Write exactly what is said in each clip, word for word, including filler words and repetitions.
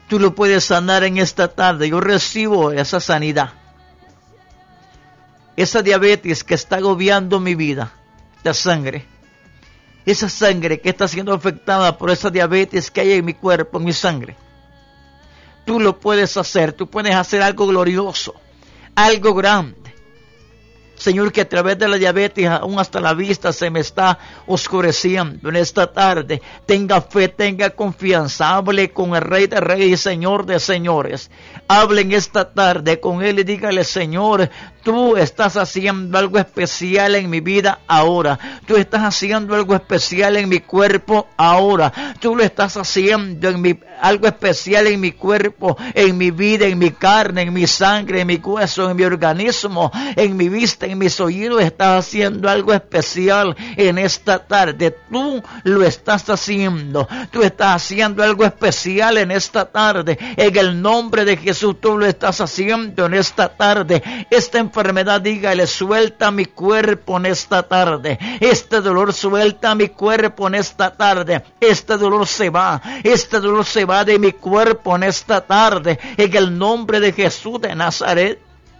Tú lo puedes sanar en esta tarde. Yo recibo esa sanidad. Esa diabetes que está agobiando mi vida, la sangre. Esa sangre que está siendo afectada por esa diabetes que hay en mi cuerpo, en mi sangre. Tú lo puedes hacer. Tú puedes hacer algo glorioso, algo grande. Señor, que a través de la diabetes aún hasta la vista se me está oscureciendo en esta tarde. Tenga fe, tenga confianza. Hable con el Rey de Reyes y Señor de Señores. Hable en esta tarde con Él y dígale: Señor, tú estás haciendo algo especial en mi vida ahora. Tú estás haciendo algo especial en mi cuerpo ahora. Tú lo estás haciendo en mi, algo especial en mi cuerpo, en mi vida, en mi carne, en mi sangre, en mi hueso, en mi organismo, en mi vista, en mis oídos. Estás haciendo algo especial en esta tarde. Tú lo estás haciendo. Tú estás haciendo algo especial en esta tarde. En el nombre de Jesús, tú lo estás haciendo en esta tarde. Esta enfermedad, dígale: suelta mi cuerpo en esta tarde. Este dolor, suelta mi cuerpo en esta tarde. Este dolor se va. Este dolor se va de mi cuerpo en esta tarde. En el nombre de Jesús de Nazaret.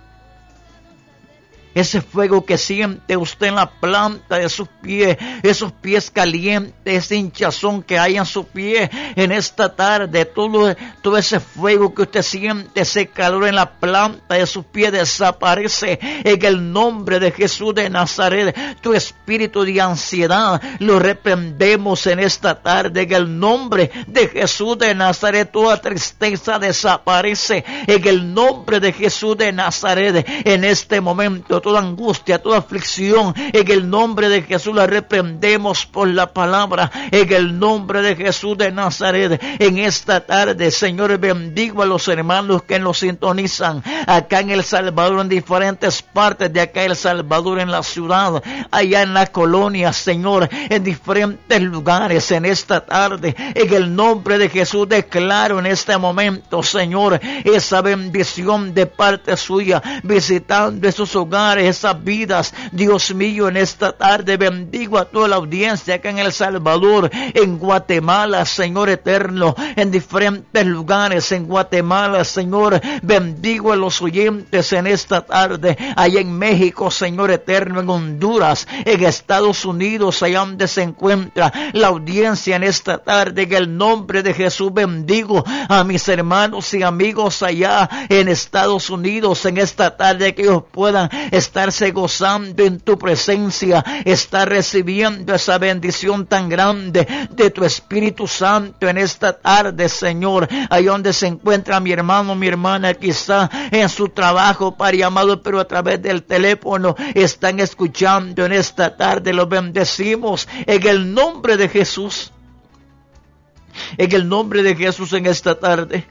Ese fuego que siente usted en la planta de sus pies, esos pies calientes, ese hinchazón que hay en su pie en esta tarde, todo, todo ese fuego que usted siente, ese calor en la planta de sus pies, desaparece en el nombre de Jesús de Nazaret. Tu espíritu de ansiedad lo reprendemos en esta tarde en el nombre de Jesús de Nazaret. Toda tristeza desaparece en el nombre de Jesús de Nazaret. En este momento, toda angustia, toda aflicción, en el nombre de Jesús la reprendemos por la palabra, en el nombre de Jesús de Nazaret. En esta tarde, Señor, bendigo a los hermanos que nos sintonizan acá en El Salvador, en diferentes partes de acá El Salvador, en la ciudad, allá en la colonia, Señor, en diferentes lugares en esta tarde. En el nombre de Jesús declaro en este momento, Señor, esa bendición de parte suya, visitando esos hogares, esas vidas. Dios mío, en esta tarde bendigo a toda la audiencia acá en El Salvador, en Guatemala, Señor eterno, en diferentes lugares en Guatemala, Señor, bendigo a los oyentes en esta tarde, allá en México, Señor eterno, en Honduras, en Estados Unidos, allá donde se encuentra la audiencia en esta tarde. En el nombre de Jesús bendigo a mis hermanos y amigos allá en Estados Unidos en esta tarde, que ellos puedan estarse gozando en tu presencia, estar recibiendo esa bendición tan grande de tu Espíritu Santo en esta tarde, Señor. Ahí donde se encuentra mi hermano, mi hermana, quizá en su trabajo, Padre amado, pero a través del teléfono están escuchando en esta tarde. Los bendecimos en el nombre de Jesús. En el nombre de Jesús en esta tarde.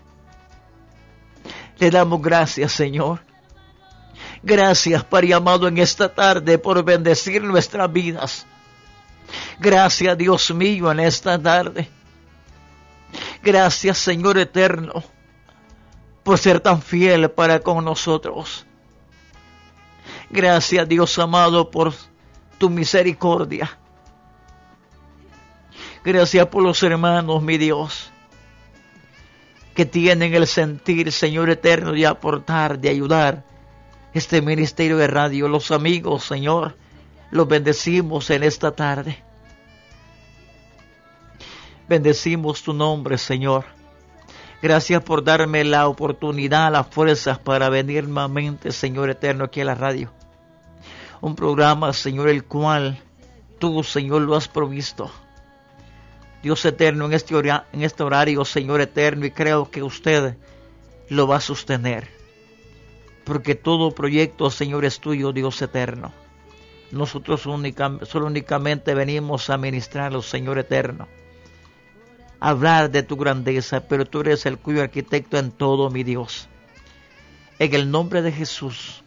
Le damos gracias, Señor. Gracias, Padre amado, en esta tarde por bendecir nuestras vidas. Gracias, Dios mío, en esta tarde. Gracias, Señor eterno, por ser tan fiel para con nosotros. Gracias, Dios amado, por tu misericordia. Gracias por los hermanos, mi Dios, que tienen el sentir, Señor eterno, de aportar, de ayudar este ministerio de radio. Los amigos, Señor, los bendecimos en esta tarde. Bendecimos tu nombre, Señor. Gracias por darme la oportunidad, las fuerzas para venir nuevamente, Señor eterno, aquí a la radio. Un programa, Señor, el cual tú, Señor, lo has provisto. Dios eterno, en este, hora, en este horario, Señor eterno, y creo que usted lo va a sostener. Porque todo proyecto, Señor, es tuyo, Dios eterno. Nosotros única, solo únicamente venimos a ministrarlo, Señor eterno. A hablar de tu grandeza, pero tú eres el cuyo arquitecto en todo, mi Dios. En el nombre de Jesús,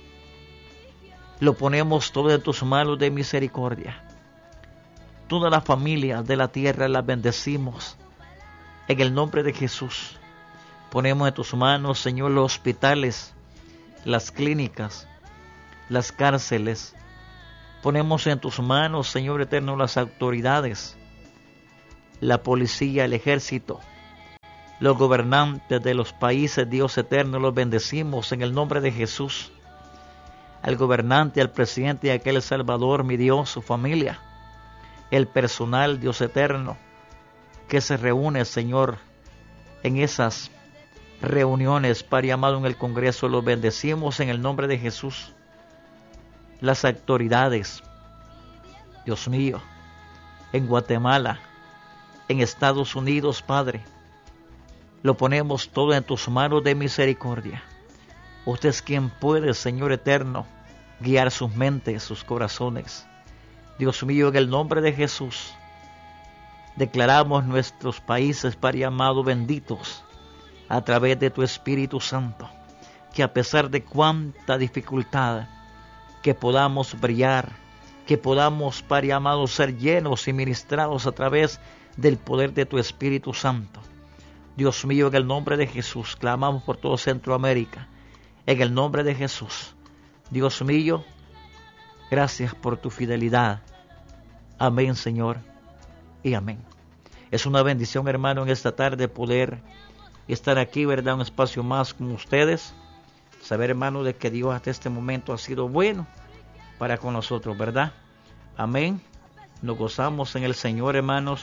lo ponemos todo en tus manos de misericordia. Todas las familias de la tierra las bendecimos. En el nombre de Jesús, ponemos en tus manos, Señor, los hospitales, las clínicas, las cárceles. Ponemos en tus manos, Señor eterno, las autoridades, la policía, el ejército, Los gobernantes de los países, Dios eterno, los bendecimos en el nombre de Jesús. Al gobernante, al presidente y a aquel Salvador, mi Dios, su familia. El personal, Dios eterno, que se reúne, Señor, en esas reuniones, Padre amado, en el Congreso, los bendecimos en el nombre de Jesús. Las autoridades, Dios mío, en Guatemala, en Estados Unidos, Padre, lo ponemos todo en tus manos de misericordia. Usted es quien puede, Señor eterno, guiar sus mentes, sus corazones. Dios mío, en el nombre de Jesús, declaramos nuestros países, Padre amado, benditos a través de tu Espíritu Santo, que a pesar de cuánta dificultad, que podamos brillar, que podamos, Padre amado, ser llenos y ministrados a través del poder de tu Espíritu Santo. Dios mío, en el nombre de Jesús, clamamos por todo Centroamérica, en el nombre de Jesús. Dios mío, gracias por tu fidelidad. Amén, Señor, y amén. Es una bendición, hermano, en esta tarde poder estar aquí, ¿verdad? Un espacio más con ustedes. Saber, hermano, de que Dios hasta este momento ha sido bueno para con nosotros, ¿verdad? Amén. Nos gozamos en el Señor, hermanos.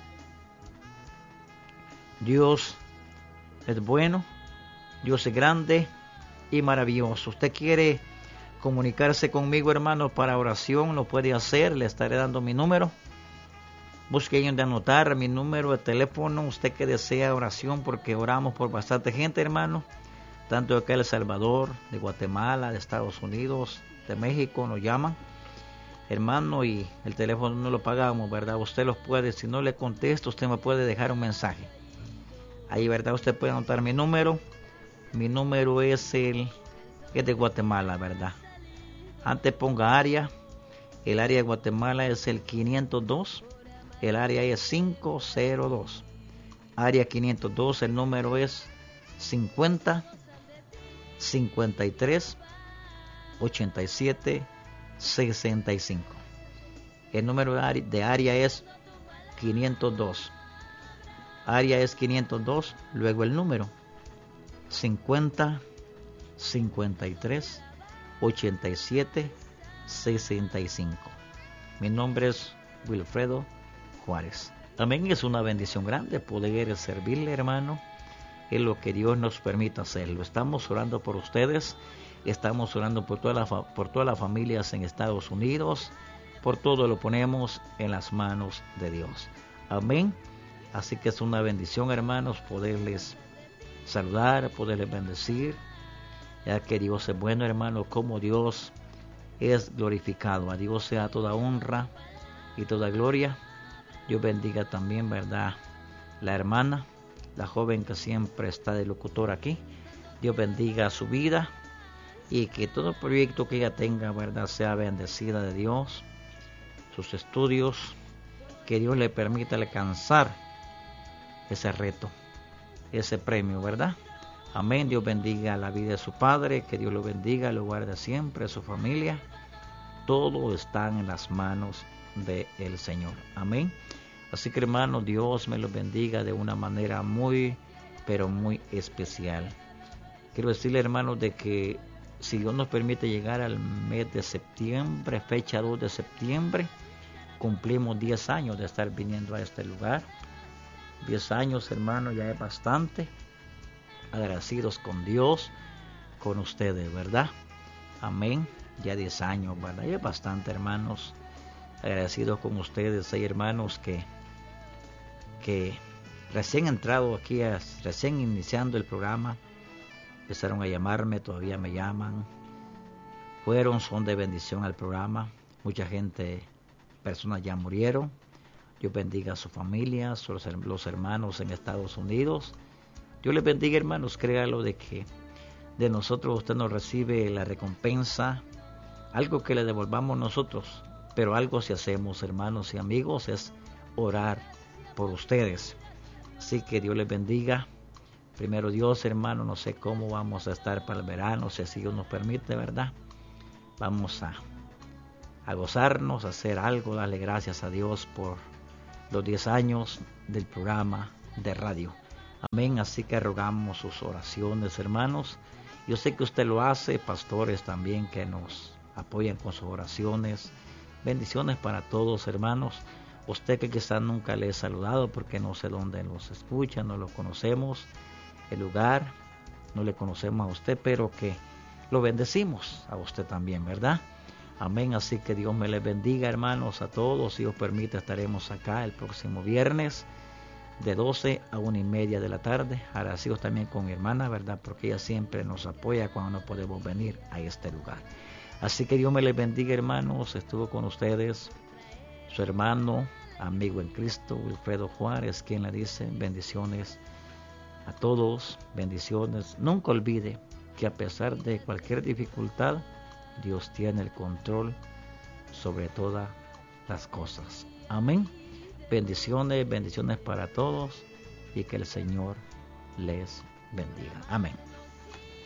Dios es bueno, Dios es grande y maravilloso. Usted quiere comunicarse conmigo, hermano, para oración, lo puede hacer. Le estaré dando mi número. Busque ahí donde anotar mi número de teléfono. Usted que desea oración, porque oramos por bastante gente, hermano. Tanto de acá de El Salvador, de Guatemala, de Estados Unidos, de México, nos llaman, hermano, y el teléfono no lo pagamos, ¿verdad? Usted los puede, si no le contesto, usted me puede dejar un mensaje. Ahí, ¿verdad? Usted puede anotar mi número. Mi número es el es de Guatemala, ¿verdad? Antes ponga área. El área de Guatemala es el quinientos dos. El área es cinco cero dos. Área quinientos dos, el número es cincuenta, cincuenta y tres, ochenta y siete, sesenta y cinco. El número de área, de área es quinientos dos. Área es quinientos dos, luego el número cincuenta, cincuenta y tres, ochenta y siete, sesenta y cinco. Mi nombre es Wilfredo Juárez. También es una bendición grande poder servirle, hermano, en lo que Dios nos permita hacerlo. Estamos orando por ustedes, estamos orando por toda la, por todas las familias en Estados Unidos, por todo lo ponemos en las manos de Dios. Amén. Así que es una bendición, hermanos, poderles saludar, poderles bendecir, ya que Dios es bueno, hermano, como Dios es glorificado. A Dios sea toda honra y toda gloria. Dios bendiga también, ¿verdad?, la hermana, la joven que siempre está de locutor aquí. Dios bendiga su vida y que todo proyecto que ella tenga, ¿verdad?, sea bendecida de Dios. Sus estudios, que Dios le permita alcanzar ese reto, ese premio, ¿verdad? Amén. Dios bendiga la vida de su padre, que Dios lo bendiga, lo guarde siempre, su familia. Todo está en las manos del Señor. Amén. Así que, hermano, Dios me lo bendiga de una manera muy, pero muy especial. Quiero decirle, hermanos, de que si Dios nos permite llegar al mes de septiembre, fecha dos de septiembre, cumplimos diez años de estar viniendo a este lugar. diez años, hermano, ya es bastante. Agradecidos con Dios, con ustedes, ¿verdad? Amén. Ya diez años, ¿verdad? Ya es bastante, hermanos. Agradecidos con ustedes. Hay hermanos que, que recién entrado aquí, recién iniciando el programa, empezaron a llamarme, todavía me llaman. Fueron, son de bendición al programa. Mucha gente, personas ya murieron. Dios bendiga a su familia, los hermanos en Estados Unidos. Dios les bendiga, hermanos. Créalo de que de nosotros usted nos recibe la recompensa, algo que le devolvamos nosotros, pero algo si hacemos, hermanos y amigos, es orar por ustedes. Así que Dios les bendiga. Primero Dios, hermano, no sé cómo vamos a estar para el verano, si así Dios nos permite, ¿verdad? Vamos a, a gozarnos, a hacer algo, darle gracias a Dios por los diez años del programa de radio. Amén. Así que rogamos sus oraciones, hermanos. Yo sé que usted lo hace, pastores también que nos apoyan con sus oraciones. Bendiciones para todos, hermanos. Usted que quizás nunca le he saludado porque no sé dónde nos escucha, no lo conocemos, el lugar, no le conocemos a usted, pero que lo bendecimos a usted también, ¿verdad? Amén. Así que Dios me les bendiga, hermanos, a todos. Si Dios permite, estaremos acá el próximo viernes de doce a una y media de la tarde, agradecidos también con mi hermana, ¿verdad? Porque ella siempre nos apoya cuando no podemos venir a este lugar. Así que Dios me les bendiga, hermanos. Estuvo con ustedes su hermano, amigo en Cristo, Wilfredo Juárez, quien le dice bendiciones a todos, bendiciones. Nunca olvide que a pesar de cualquier dificultad, Dios tiene el control sobre todas las cosas. Amén. Bendiciones, bendiciones para todos y que el Señor les bendiga. Amén.